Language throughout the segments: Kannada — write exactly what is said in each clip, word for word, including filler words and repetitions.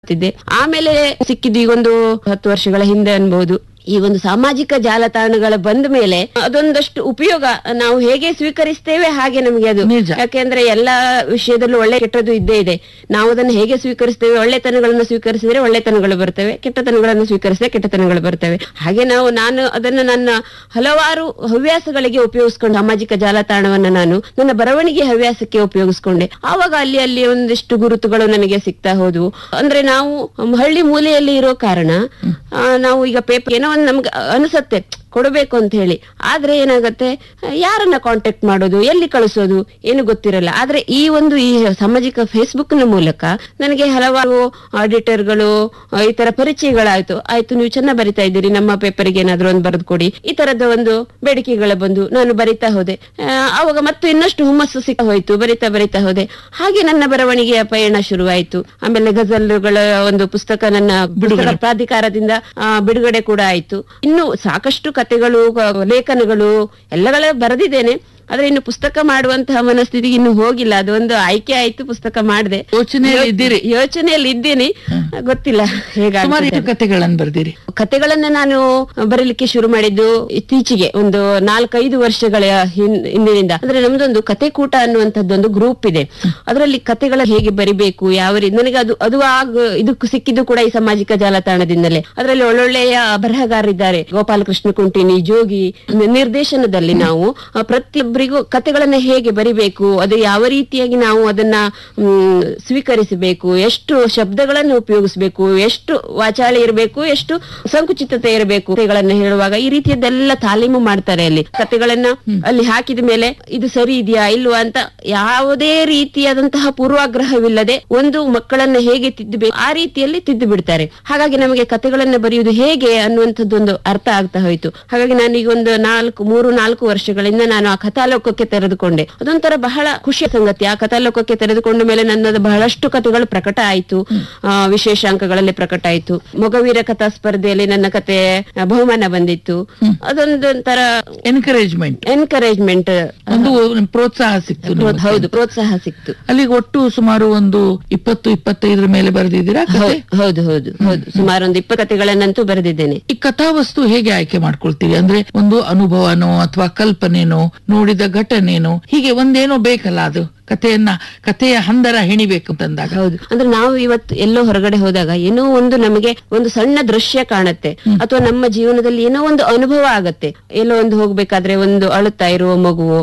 ಆಮೇಲೆ ಸಿಕ್ಕಿದ್ದು ಈಗ ಒಂದು ಹತ್ತು ವರ್ಷಗಳ ಹಿಂದೆ ಅನ್ಬಹುದು. ಈ ಒಂದು ಸಾಮಾಜಿಕ ಜಾಲತಾಣಗಳ ಬಂದ ಮೇಲೆ ಅದೊಂದಷ್ಟು ಉಪಯೋಗ ನಾವು ಹೇಗೆ ಸ್ವೀಕರಿಸ್ತೇವೆ ಹಾಗೆ ನಮಗೆ ಅದು ನಿಜ. ಯಾಕೆಂದ್ರೆ ಎಲ್ಲಾ ವಿಷಯದಲ್ಲೂ ಒಳ್ಳೆ ಕೆಟ್ಟದ್ದು ಇದ್ದೇ ಇದೆ. ನಾವು ಅದನ್ನು ಹೇಗೆ ಸ್ವೀಕರಿಸ್ತೇವೆ, ಒಳ್ಳೆತನಗಳನ್ನು ಸ್ವೀಕರಿಸಿದ್ರೆ ಒಳ್ಳೆತನಗಳು ಬರ್ತವೆ, ಕೆಟ್ಟತನಗಳನ್ನು ಸ್ವೀಕರಿಸಿದ್ರೆ ಕೆಟ್ಟತನಗಳು ಬರ್ತವೆ. ಹಾಗೆ ನಾವು ನಾನು ಅದನ್ನ ನನ್ನ ಹಲವಾರು ಹವ್ಯಾಸಗಳಿಗೆ ಉಪಯೋಗಿಸ್ಕೊಂಡು ಸಾಮಾಜಿಕ ಜಾಲತಾಣವನ್ನ ನಾನು ನನ್ನ ಬರವಣಿಗೆ ಹವ್ಯಾಸಕ್ಕೆ ಉಪಯೋಗಿಸ್ಕೊಂಡೆ. ಆವಾಗ ಅಲ್ಲಿ ಅಲ್ಲಿ ಒಂದಿಷ್ಟು ಗುರುತುಗಳು ನನಗೆ ಸಿಗ್ತಾ ಹೋದ್ವು. ಅಂದ್ರೆ ನಾವು ಹಳ್ಳಿ ಮೂಲೆಯಲ್ಲಿ ಇರೋ ಕಾರಣ ಆ, ನಾವು ಈಗ ಪೇಪರ್ ಏನೋ ಒಂದು ನಮ್ಗೆ ಅನಿಸತ್ತೆ ಕೊಡಬೇಕು ಅಂತ ಹೇಳಿ, ಆದ್ರೆ ಏನಾಗತ್ತೆ, ಯಾರನ್ನ ಕಾಂಟ್ಯಾಕ್ಟ್ ಮಾಡೋದು, ಎಲ್ಲಿ ಕಳಿಸೋದು ಏನು ಗೊತ್ತಿರಲ್ಲ. ಆದ್ರೆ ಈ ಒಂದು ಈ ಸಾಮಾಜಿಕ ಫೇಸ್ಬುಕ್ ನ ಮೂಲಕ ನನಗೆ ಹಲವಾರು ಆಡಿಟರ್ಗಳು ಈ ತರ ಪರಿಚಯಗಳಾಯ್ತು. ಆಯ್ತು, ನೀವು ಚೆನ್ನಾಗಿ ಬರಿತಾ ಇದ್ದೀರಿ, ನಮ್ಮ ಪೇಪರ್ಗೆ ಏನಾದ್ರು ಒಂದು ಬರೆದು ಕೊಡಿ, ಈ ತರದ ಒಂದು ಬೇಡಿಕೆಗಳ ಬಂದು ನಾನು ಬರಿತಾ ಹೋದೆ. ಆವಾಗ ಮತ್ತು ಇನ್ನಷ್ಟು ಹುಮ್ಮಸ್ಸು ಸಿಕ್ಕ ಹೋಯ್ತು, ಬರಿತಾ ಬರಿತಾ ಹೋದೆ. ಹಾಗೆ ನನ್ನ ಬರವಣಿಗೆಯ ಪಯಣ ಶುರುವಾಯಿತು. ಆಮೇಲೆ ಗಜಲ್ಗಳ ಒಂದು ಪುಸ್ತಕ ನನ್ನ ಪುಸ್ತಕ ಪ್ರಾಧಿಕಾರದಿಂದ ಆ, ಬಿಡುಗಡೆ ಕೂಡ ಆಯ್ತು. ಇನ್ನು ಸಾಕಷ್ಟು ಕಥೆಗಳು, ಲೇಖನಗಳು ಎಲ್ಲಗಳ ಬರೆದಿದ್ದೇನೆ. ಆದ್ರೆ ಇನ್ನು ಪುಸ್ತಕ ಮಾಡುವಂತಹ ಮನಸ್ಥಿತಿಗೆ ಇನ್ನು ಹೋಗಿಲ್ಲ. ಅದೊಂದು ಆಯ್ಕೆ ಆಯ್ತು, ಪುಸ್ತಕ ಮಾಡಿದೆ. ಯೋಚನೆಯಲ್ಲಿ ಇದ್ದೀರಿ? ಯೋಚನೆಯಲ್ಲಿ ಇದ್ದೀನಿ, ಗೊತ್ತಿಲ್ಲ ಸುಮಾರು ಹೇಗೆ. ಕಥೆಗಳನ್ನು ಬರ್ದಿರಿ? ಕಥೆಗಳನ್ನ ನಾನು ಬರೀಲಿಕ್ಕೆ ಶುರು ಮಾಡಿದ್ದು ಇತ್ತೀಚೆಗೆ ಒಂದು ನಾಲ್ಕೈದು ವರ್ಷಗಳ ಹಿನ್- ಹಿಂದಿನಿಂದ. ಅಂದ್ರೆ ನಮ್ದೊಂದು ಕತೆ ಕೂಟ ಅನ್ನುವಂಥದ್ದೊಂದು ಗ್ರೂಪ್ ಇದೆ. ಅದರಲ್ಲಿ ಕಥೆಗಳ ಹೇಗೆ ಬರಿಬೇಕು, ಯಾವ ರೀತಿ, ನನಗೆ ಅದು ಅದು ಆಗ ಇದಕ್ಕೂ ಸಿಕ್ಕಿದ್ದು ಕೂಡ ಈ ಸಾಮಾಜಿಕ ಜಾಲತಾಣದಿಂದಲೇ. ಅದರಲ್ಲಿ ಒಳ್ಳೊಳ್ಳೆಯ ಬರಹಗಾರರಿದ್ದಾರೆ, ಗೋಪಾಲಕೃಷ್ಣ ಕುಂಟಿನಿ, ಜೋಗಿ ನಿರ್ದೇಶನದಲ್ಲಿ ನಾವು ಆ, ಪ್ರತಿಯೊಬ್ಬರಿಗೂ ಕಥೆಗಳನ್ನ ಹೇಗೆ ಬರಿಬೇಕು, ಅದು ಯಾವ ರೀತಿಯಾಗಿ ನಾವು ಅದನ್ನ ಹ್ಮ್ ಸ್ವೀಕರಿಸಬೇಕು, ಎಷ್ಟು ಶಬ್ದಗಳನ್ನು ಉಪಯೋಗಿಸಬೇಕು, ಎಷ್ಟು ವಾಚಾಳಿ ಇರಬೇಕು, ಎಷ್ಟು ಸಂಕುಚಿತತೆ ಇರಬೇಕು ಕಥೆಗಳನ್ನ ಹೇಳುವಾಗ, ಈ ರೀತಿಯದೆಲ್ಲ ತಾಲೀಮು ಮಾಡ್ತಾರೆ ಅಲ್ಲಿ. ಕಥೆಗಳನ್ನ ಅಲ್ಲಿ ಹಾಕಿದ ಮೇಲೆ ಇದು ಸರಿ ಇದೆಯಾ ಇಲ್ವಾ ಅಂತ ಯಾವುದೇ ರೀತಿಯಾದಂತಹ ಪೂರ್ವಾಗ್ರಹವಿಲ್ಲದೆ ಒಂದು ಮಕ್ಕಳನ್ನ ಹೇಗೆ ತಿದ್ದಬೇಕು ಆ ರೀತಿಯಲ್ಲಿ ತಿದ್ದು ಬಿಡ್ತಾರೆ. ಹಾಗಾಗಿ ನಮಗೆ ಕಥೆಗಳನ್ನ ಬರೆಯುವುದು ಹೇಗೆ ಅನ್ನುವಂಥದ್ದೊಂದು ಅರ್ಥ ಆಗ್ತಾ ಹೋಯ್ತು. ಹಾಗಾಗಿ ನಾನೀಗ ಒಂದು ನಾಲ್ಕು ಮೂರು ನಾಲ್ಕು ವರ್ಷಗಳಿಂದ ನಾನು ಆ ಕಥಾಲೋಕಕ್ಕೆ ತೆರೆದುಕೊಂಡೆ. ಅದೊಂಥರ ಬಹಳ ಖುಷಿಯ ಸಂಗತಿ. ಆ ಕಥಾಲೋಕಕ್ಕೆ ತೆರೆದುಕೊಂಡ ಮೇಲೆ ನನ್ನದು ಬಹಳಷ್ಟು ಕಥೆಗಳು ಪ್ರಕಟ ಆಯ್ತು, ಆ, ವಿಶೇಷಾಂಕಗಳಲ್ಲಿ ಪ್ರಕಟ ಆಯ್ತು. ಮೊಗವೀರ ಕಥಾ ಸ್ಪರ್ಧೆಯಲ್ಲಿ ನನ್ನ ಕತೆ ಆ, ಬಹುಮಾನ ಬಂದಿತ್ತು. ಅದೊಂದೊಂಥರ ಎನ್ಕರೇಜ್ಮೆಂಟ್, ಎನ್ಕರೇಜ್ಮೆಂಟ್, ಒಂದು ಪ್ರೋತ್ಸಾಹ ಸಿಕ್ತು ನಿಮಗೆ. ಹೌದು, ಪ್ರೋತ್ಸಾಹ ಸಿಕ್ತು. ಅಲ್ಲಿಗೆ ಒಟ್ಟು ಸುಮಾರು ಒಂದು ಇಪ್ಪತ್ತು ಇಪ್ಪತ್ತೈದರ ಮೇಲೆ ಬರೆದಿದ್ದೀರಾ ಕಥೆ? ಹೌದು ಹೌದು ಹೌದು ಹೌದು ಸುಮಾರು ಒಂದು ಇಪ್ಪತ್ತು ಕಥೆಗಳನ್ನಂತೂ ಬರೆದಿದ್ದೇನೆ. ಈ ಕಥಾವಸ್ತು ಹೇಗೆ ಆಯ್ಕೆ ಮಾಡ್ಕೊಳ್ತೀರಿ? ಅಂದ್ರೆ ಒಂದು ಅನುಭವನೋ ಅಥವಾ ಕಲ್ಪನೆನೋ, ನೋಡಿದ ಘಟನೆನೋ, ಹೀಗೆ ಒಂದೇನೋ ಬೇಕಲ್ಲ, ಅದು ಕಥೆಯನ್ನ ಕಥೆಯ ಹಂದರ ಹೆಣಿಬೇಕು ಅಂತಂದಾಗ. ಹೌದು, ಅಂದ್ರೆ ನಾವು ಇವತ್ತು ಎಲ್ಲೋ ಹೊರಗಡೆ ಹೋದಾಗ ಏನೋ ಒಂದು ನಮಗೆ ಒಂದು ಸಣ್ಣ ದೃಶ್ಯ ಕಾಣುತ್ತೆ, ಅಥವಾ ನಮ್ಮ ಜೀವನದಲ್ಲಿ ಏನೋ ಒಂದು ಅನುಭವ ಆಗತ್ತೆ. ಎಲ್ಲೋ ಒಂದು ಹೋಗ್ಬೇಕಾದ್ರೆ ಒಂದು ಅಳುತ್ತಾ ಇರುವ ಮಗುವು,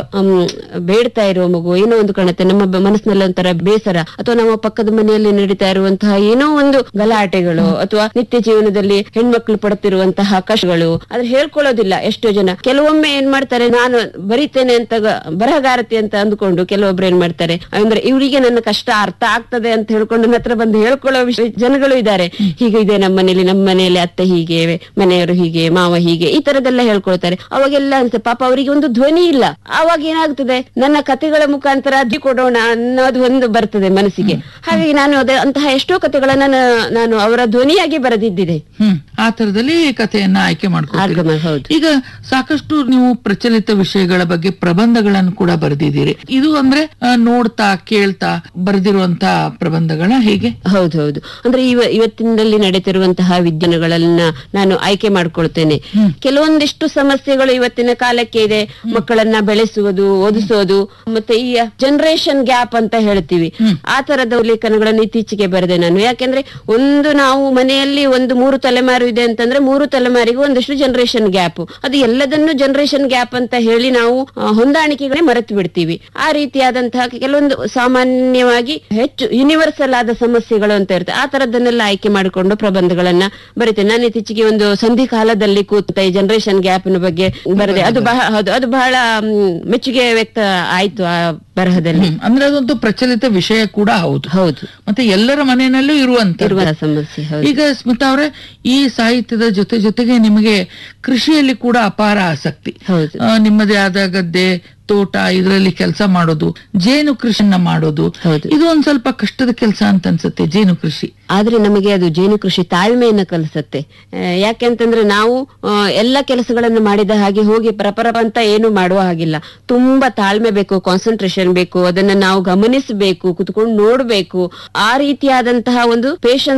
ಬೇಡ್ತಾ ಇರುವ ಮಗು, ಏನೋ ಒಂದು ಕಾಣುತ್ತೆ. ನಮ್ಮ ಬ- ಮನಸ್ಸಿನಲ್ಲಿ ಒಂಥರ ಬೇಸರ, ಅಥವಾ ನಮ್ಮ ಪಕ್ಕದ ಮನೆಯಲ್ಲಿ ನಡೀತಾ ಇರುವಂತಹ ಏನೋ ಒಂದು ಗಲಾಟೆಗಳು, ಅಥವಾ ನಿತ್ಯ ಜೀವನದಲ್ಲಿ ಹೆಣ್ಮಕ್ಳು ಪಡುತ್ತಿರುವಂತಹ ಕಷ್ಟಗಳು, ಆದ್ರೆ ಹೇಳ್ಕೊಳ್ಳೋದಿಲ್ಲ ಎಷ್ಟೋ ಜನ. ಕೆಲವೊಮ್ಮೆ ಏನ್ ಮಾಡ್ತಾರೆ, ನಾನು ಬರೀತೇನೆ ಅಂತ ಗ- ಬರಹಗಾರತಿ ಅಂತ ಅಂದ್ಕೊಂಡು ಕೆಲವೊಬ್ರು ಏನ್ ಮಾಡ್ತಾರೆ, ಅಂದ್ರೆ ಇವರಿಗೆ ನನ್ನ ಕಷ್ಟ ಅರ್ಥ ಆಗ್ತದೆ ಅಂತ ಹೇಳ್ಕೊಂಡು ನನ್ನ ಹತ್ರ ಬಂದು ಹೇಳ್ಕೊಳ್ಳೋ ವಿಷಯ ಜನಗಳು ಇದ್ದಾರೆ. ಹೀಗೆ ಇದೆ ನಮ್ಮ ಮನೇಲಿ, ನಮ್ಮ ಮನೆಯಲ್ಲಿ ಅತ್ತೆ ಹೀಗೆ, ಮನೆಯವರು ಹೀಗೆ, ಮಾವ ಹೀಗೆ, ಈ ತರದೆಲ್ಲ ಹೇಳ್ಕೊಳ್ತಾರೆ. ಅವಾಗೆಲ್ಲ ಅನ್ಸುತ್ತೆ ಪಾಪ ಅವರಿಗೆ ಒಂದು ಧ್ವನಿ ಇಲ್ಲ. ಆವಾಗ ಏನಾಗ್ತದೆ, ನನ್ನ ಕಥೆಗಳ ಮುಖಾಂತರ ಅದ್ದಿ ಕೊಡೋಣ ಅನ್ನೋದು ಒಂದು ಬರ್ತದೆ ಮನಸ್ಸಿಗೆ. ಹಾಗಾಗಿ ನಾನು ಅದೇ ಅಂತಹ ಎಷ್ಟೋ ಕಥೆಗಳನ್ನ ನಾ- ನಾನು ಅವರ ಧ್ವನಿಯಾಗಿ ಬರೆದಿದ್ದಿದೆ. ಹ್ಮ್ ಆ ತರದಲ್ಲಿ ಕಥೆಯನ್ನ ಆಯ್ಕೆ ಮಾಡ್ಕೊಳ್ತೀರಿ. ಆರ್ಗಮ- ಹೌದು. ಈಗ ಸಾಕಷ್ಟು ನೀವು ಪ್ರಚಲಿತ ವಿಷಯಗಳ ಬಗ್ಗೆ ಪ್ರಬಂಧಗಳನ್ನು ಕೂಡ ಬರೆದಿದ್ದೀರಿ. ಇದು ಅಂದ್ರೆ ಆ, ನೋಡ್ತಾ ಕೇಳ್ತಾ ಬರೆದಿರುವಂತ ಪ್ರಬಂಧಗಳ ಹೇಗೆ? ಹೌದು ಹೌದು ಅಂದ್ರೆ ಇವ ಇವತ್ತಿನಲ್ಲಿ ನಡೀತಿರುವಂತಹ ವಿಜ್ಞಾನಗಳನ್ನ ನಾನು ಆಯ್ಕೆ ಮಾಡ್ಕೊಳ್ತೇನೆ. ಕೆಲವೊಂದಿಷ್ಟು ಸಮಸ್ಯೆಗಳು ಇವತ್ತಿನ ಕಾಲಕ್ಕೆ ಇದೆ. ಮಕ್ಕಳನ್ನ ಬೆಳೆಸುವುದು, ಓದಿಸೋದು, ಮತ್ತೆ ಈ ಜನರೇಷನ್ ಗ್ಯಾಪ್ ಅಂತ ಹೇಳ್ತೀವಿ, ಆ ತರದ ಲೇಖನಗಳನ್ನು ಇತ್ತೀಚೆಗೆ ಬರೆದೆ ನಾನು. ಯಾಕೆಂದ್ರೆ ಒಂದು ನಾವು ಮನೆಯಲ್ಲಿ ಒಂದು ಮೂರು ತಲೆಮಾರು ಇದೆ ಅಂತಂದ್ರೆ ಮೂರು ತಲೆಮಾರಿಗೂ ಒಂದಷ್ಟು ಜನರೇಷನ್ ಗ್ಯಾಪ್. ಅದು ಎಲ್ಲದನ್ನು ಜನರೇಷನ್ ಗ್ಯಾಪ್ ಅಂತ ಹೇಳಿ ನಾವು ಆ, ಹೊಂದಾಣಿಕೆಗಳೇ ಮರೆತು ಬಿಡ್ತೀವಿ. ಆ ರೀತಿಯಾದಂತಹ ಕೆಲವೊಂದು ಸಾಮಾನ್ಯವಾಗಿ ಹೆಚ್ಚು ಯೂನಿವರ್ಸಲ್ ಆದ ಸಮಸ್ಯೆಗಳು ಅಂತ ಇರುತ್ತೆ. ಆ ತರದನ್ನೆಲ್ಲ ಆಯ್ಕೆ ಮಾಡಿಕೊಂಡು ಪ್ರಬಂಧಗಳನ್ನ ಬರೀತೇನೆ. ನಾನು ಇತ್ತೀಚೆಗೆ ಒಂದು ಸಂಧಿ ಕಾಲದಲ್ಲಿ ಕೂತ ಈ ಜನರೇಷನ್ ಗ್ಯಾಪ್ ನ ಬಗ್ಗೆ ಬರೆದೆ. ಅದು ಬಹಳ ಹೌದು ಅದು ಬಹಳ ಮ್, ಮೆಚ್ಚುಗೆ ವ್ಯಕ್ತ ಆಯ್ತು ಆ ಬರಹದಲ್ಲಿ. ಹ್ಮ್. ಅಂದ್ರೆ ಅದೊಂದು ಪ್ರಚಲಿತ ವಿಷಯ ಕೂಡ ಹೌದು. ಹೌದು, ಮತ್ತೆ ಎಲ್ಲರ ಮನೆಯಲ್ಲೂ ಇರುವಂತ ಇರುವ ಸಮಸ್ಯೆ. ಹೌದು. ಈಗ ಸ್ಮಿತಾ ಅವರೇ, ಈ ಸಾಹಿತ್ಯದ ಜೊತೆ ಜೊತೆಗೆ ನಿಮಗೆ ಕೃಷಿಯಲ್ಲಿ ಕೂಡ ಅಪಾರ ಆಸಕ್ತಿ. ಹೌದು. ಆ, ನಿಮ್ಮದೇ ಆದ ಗದ್ದೆ, ತೋಟ, ಇದರಲ್ಲಿ ಕೆಲಸ ಮಾಡೋದು, ಜೇನು ಕೃಷಿಯನ್ನ ಮಾಡೋದು, ಹೌದು. ಇದು ಒಂದ್ ಸ್ವಲ್ಪ ಕಷ್ಟದ ಕೆಲಸ ಅಂತ ಅನ್ಸುತ್ತೆ, ಜೇನು ಕೃಷಿ. ಆದ್ರೆ ನಮಗೆ ಅದು ಜೇನು ಕೃಷಿ ತಾಳ್ಮೆಯನ್ನ ಕಲಿಸುತ್ತೆ. ಆ, ಯಾಕೆಂತಂದ್ರೆ ನಾವು ಆ, ಎಲ್ಲ ಕೆಲಸಗಳನ್ನು ಮಾಡಿದ ಹಾಗೆ ಹೋಗಿ ಪರಪರ ಅಂತ ಏನು ಮಾಡುವ ಹಾಗಿಲ್ಲ. ತುಂಬಾ ತಾಳ್ಮೆ ಬೇಕು, ಕಾನ್ಸಂಟ್ರೇಷನ್ ಬೇಕು, ಅದನ್ನ ನಾವು ಗಮನಿಸಬೇಕು, ಕುತ್ಕೊಂಡು ನೋಡ್ಬೇಕು. ಆ ರೀತಿಯಾದಂತಹ ಒಂದು ಪೇಷನ್ಸ್